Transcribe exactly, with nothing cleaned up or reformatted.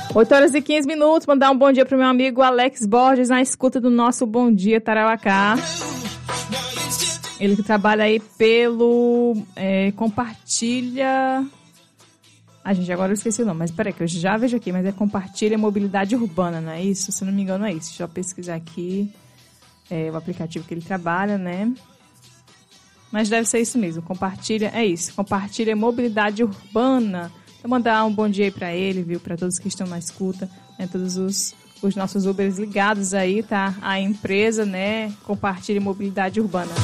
oito horas e quinze minutos, mandar um bom dia pro meu amigo Alex Borges, na escuta do nosso Bom Dia Tarauacá. Ele que trabalha aí pelo é, Compartilha... Ah, gente, agora eu esqueci o nome, mas peraí que eu já vejo aqui, mas é Compartilha Mobilidade Urbana, não é isso? Se não me engano é isso, deixa eu pesquisar aqui é, o aplicativo que ele trabalha, né? Mas deve ser isso mesmo, Compartilha, é isso, Compartilha Mobilidade Urbana. Vou mandar um bom dia aí pra ele, viu, pra todos que estão na escuta, né, todos os, os nossos Ubers ligados aí, tá? A empresa, né, Compartilha Mobilidade Urbana.